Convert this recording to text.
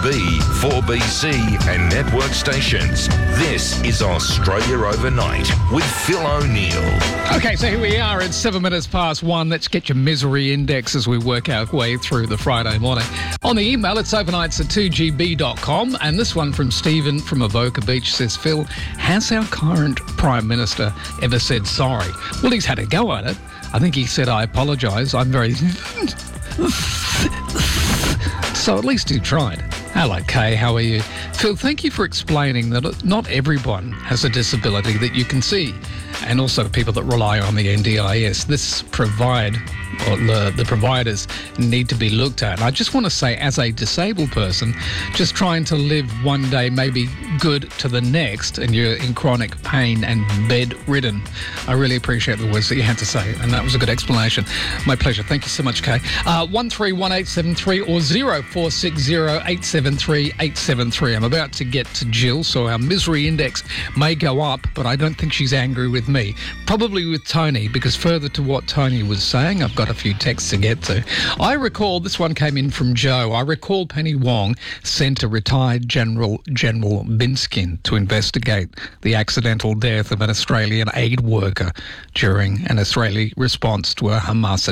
2GB, 4BC and network stations. This is Australia Overnight with Phil O'Neill. Okay, so here we are at 1:07. Let's get your misery index as we work our way through the Friday morning. On the email, it's overnights@2gb.com. And this one from Stephen from Avoca Beach says, Phil, has our current Prime Minister ever said sorry? Well, he's had a go at it. I think he said, I apologise. I'm very... So at least he tried. Hello, Kay. How are you? Phil, thank you for explaining that not everyone has a disability that you can see, and also people that rely on the NDIS. The providers need to be looked at. And I just want to say, as a disabled person, just trying to live one day maybe good to the next, and you're in chronic pain and bedridden, I really appreciate the words that you had to say, and that was a good explanation. My pleasure. Thank you so much, Kay. 131873 or 0460873873. I'm about to get to Jill, so our misery index may go up, but I don't think she's angry with me. Probably with Tony, because further to what Tony was saying, I've got a few texts to get to. I recall, this one came in from Joe, I recall Penny Wong sent a retired General Binskin to investigate the accidental death of an Australian aid worker during an Israeli response to a Hamas